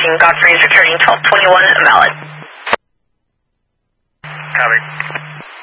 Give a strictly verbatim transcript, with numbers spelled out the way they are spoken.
Sergeant Godfrey is returning twelve twenty-one, valid. Copy.